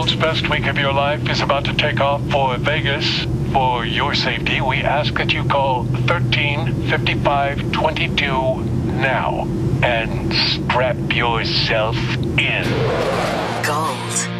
world's best week of your life is about to take off for Vegas. For your safety, we ask that you call 135522 now and strap yourself in. Gold.